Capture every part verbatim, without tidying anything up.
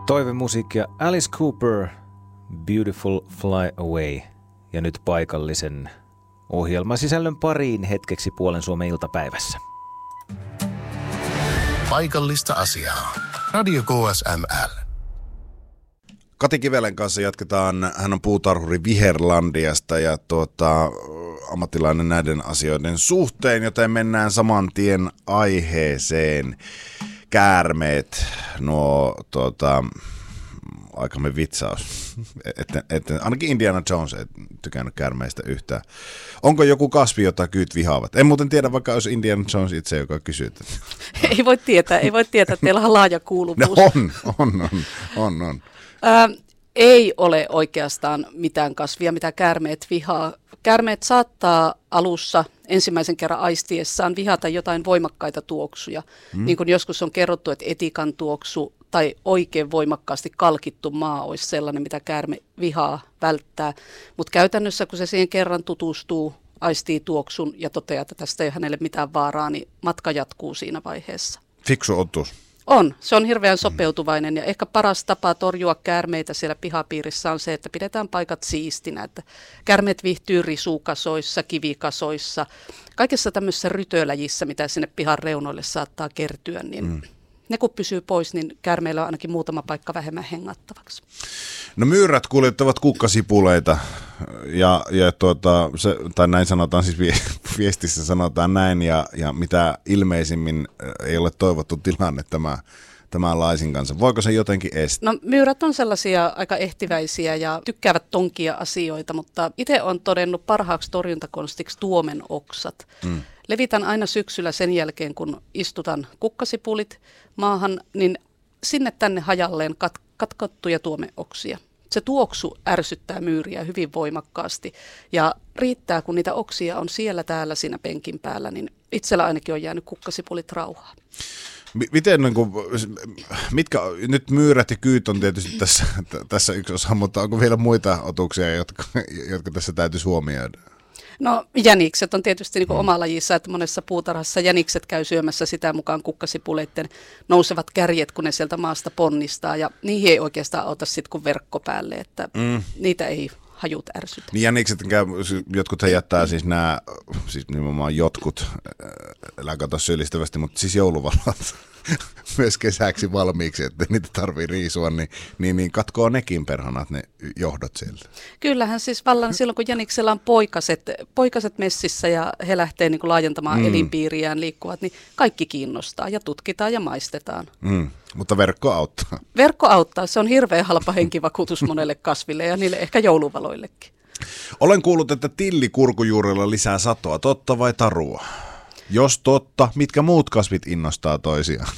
Toivemusiikkia Alice Cooper, Beautiful Fly Away. Ja nyt paikallisen ohjelmasisällön pariin hetkeksi Puolen Suomen iltapäivässä. Paikallista asiaa. Radio K S M L. Kati Kivelen kanssa jatketaan. Hän on puutarhuri Viherlandiasta ja tuota, ammattilainen näiden asioiden suhteen, joten mennään saman tien aiheeseen. Käärmeet, nuo tuota, aikamme vitsaus. Et, et, ainakin Indiana Jones ei tykännyt käärmeistä yhtään. Onko joku kasvi, jota kyyt vihaavat? En muuten tiedä, vaikka olisi Indiana Jones itse, joka kysyy. Ei voi tietää, ei voi tietää. Teillä on laaja kuuluvuus. No on, on, on, on, on. Ö, ei ole oikeastaan mitään kasvia, mitä käärmeet vihaa. Käärmeet saattaa alussa ensimmäisen kerran aistiessaan vihata jotain voimakkaita tuoksuja. Mm. Niin kuin joskus on kerrottu, että etikan tuoksu tai oikein voimakkaasti kalkittu maa olisi sellainen, mitä käärme vihaa, välttää. Mutta käytännössä, kun se siihen kerran tutustuu, aistii tuoksun ja toteaa, että tästä ei ole hänelle mitään vaaraa, niin matka jatkuu siinä vaiheessa. Fiksu otus. On. Se on hirveän sopeutuvainen ja ehkä paras tapa torjua käärmeitä siellä pihapiirissä on se, että pidetään paikat siistinä. Että käärmeet viihtyy risukasoissa, kivikasoissa, kaikessa tämmöisessä rytöläjissä, mitä sinne pihan reunoille saattaa kertyä, niin mm. ne kun pysyy pois, niin käärmeillä on ainakin muutama paikka vähemmän hengattavaksi. No myyrät kuljettavat kukkasipuleita ja, ja tuota, se, tai näin sanotaan, siis viestissä sanotaan näin ja, ja mitä ilmeisimmin ei ole toivottu tilanne tämä, tämän laisin kanssa. Voiko se jotenkin estää? No myyrät on sellaisia aika ehtiväisiä ja tykkäävät tonkia asioita, mutta itse olen todennut parhaaksi torjuntakonstiksi tuomen oksat. Mm. Levitän aina syksyllä sen jälkeen, kun istutan kukkasipulit maahan, niin sinne tänne hajalleen kat- katkottuja tuomeoksia. Se tuoksu ärsyttää myyriä hyvin voimakkaasti ja riittää, kun niitä oksia on siellä täällä siinä penkin päällä, niin itsellä ainakin on jäänyt kukkasipulit rauhaan. Miten, niin kuin, mitkä, nyt myyrät ja kyyt on tietysti tässä, tässä yksi osa, mutta onko vielä muita otuksia, jotka, jotka tässä täytyisi huomioida? No jänikset on tietysti niin kuin oma lajissa, että monessa puutarhassa jänikset käy syömässä sitä mukaan kukkasipuleiden nousevat kärjet, kun ne sieltä maasta ponnistaa ja niihin ei oikeastaan auta sitten kuin verkko päälle, että mm. niitä ei hajut ärsytä. Niin jänikset, jotkut he jättää siis nämä, siis nimenomaan jotkut, älä kato syyllistävästi, mutta siis jouluvalot myös kesäksi valmiiksi, että niitä tarvii riisua, niin, niin, niin katkoo nekin perhanat ne johdot sieltä. Kyllähän siis vallan silloin, kun jäniksellä on poikaset, poikaset messissä ja he lähtee niin kuin laajentamaan mm. elinpiiriään, liikkuvat, niin kaikki kiinnostaa ja tutkitaan ja maistetaan. Mm. Mutta verkko auttaa. Verkko auttaa. Se on hirveän halpa henkivakuutus monelle kasville ja niille ehkä jouluvaloillekin. Olen kuullut, että tilli kurkujuurella lisää satoa. Totta vai tarua? Jos totta, mitkä muut kasvit innostaa toisiaan?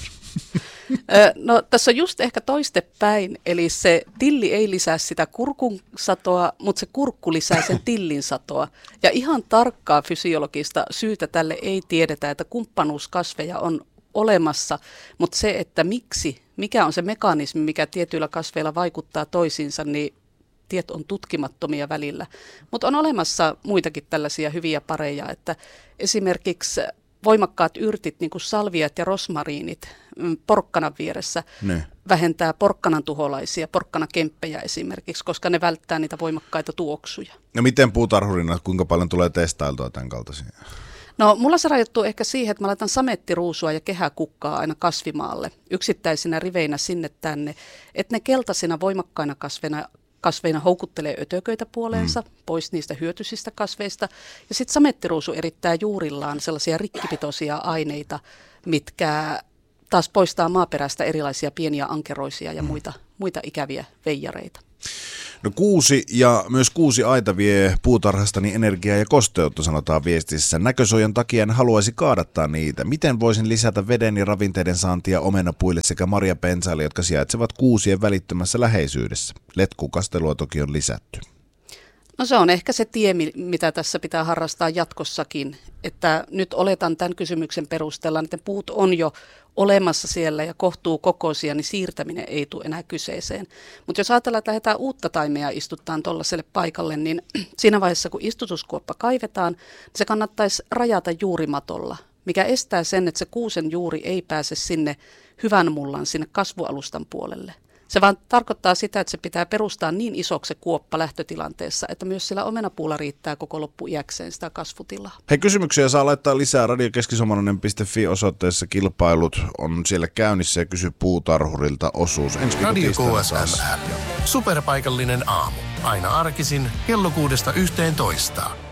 No tässä on just ehkä toistepäin, eli se tilli ei lisää sitä kurkun satoa, mutta se kurkku lisää sen tillin satoa. Ja ihan tarkkaa fysiologista syytä tälle ei tiedetä, että kumppanuuskasveja on olemassa, mutta se, että miksi, mikä on se mekanismi, mikä tietyillä kasveilla vaikuttaa toisiinsa, niin tiet on tutkimattomia välillä. Mutta on olemassa muitakin tällaisia hyviä pareja, että esimerkiksi voimakkaat yrtit, niin kuin salviat ja rosmariinit porkkanan vieressä, ne vähentää porkkanan tuholaisia, porkkanakemppejä esimerkiksi, koska ne välttää niitä voimakkaita tuoksuja. No miten puutarhurina, kuinka paljon tulee testailtua tämän kaltaisia? No mulla se rajoittuu ehkä siihen, että mä laitan samettiruusua ja kehäkukkaa aina kasvimaalle yksittäisinä riveinä sinne tänne, että ne keltaisina voimakkaina kasveina kasveina houkuttelee ötököitä puoleensa, mm. pois niistä hyötyisistä kasveista. Ja sitten samettiruusu erittää juurillaan sellaisia rikkipitoisia aineita, mitkä taas poistaa maaperästä erilaisia pieniä ankeroisia ja mm. muita, muita ikäviä veijareita. No kuusi ja myös kuusi aita vie puutarhastani energiaa ja kosteutta, sanotaan viestissä. Näkösuojan takia en haluaisi kaadattaa niitä. Miten voisin lisätä veden ja ravinteiden saantia omenapuille sekä marjapensaille, jotka sijaitsevat kuusien välittömässä läheisyydessä? Letkukastelua toki on lisätty. No se on ehkä se tie, mitä tässä pitää harrastaa jatkossakin, että nyt oletan tämän kysymyksen perusteella, että puut on jo olemassa siellä ja kohtuu kokoisia, niin siirtäminen ei tule enää kyseeseen. Mutta jos ajatellaan, että lähdetään uutta taimea istuttaan tuollaiselle paikalle, niin siinä vaiheessa, kun istutuskuoppa kaivetaan, niin se kannattaisi rajata juurimatolla, mikä estää sen, että se kuusen juuri ei pääse sinne hyvän mullan, sinne kasvualustan puolelle. Se vaan tarkoittaa sitä, että se pitää perustaa niin isoksi se kuoppa lähtötilanteessa, että myös sillä omenapuulla riittää koko loppuiäkseen sitä kasvutilaa. Hei, kysymyksiä saa laittaa lisää radiokeskisomainen piste fi osoitteessa. Kilpailut on siellä käynnissä ja kysy puutarhurilta osuus. Ensi Radio K S M L. Superpaikallinen aamu. Aina arkisin kello kuudesta yhteentoista.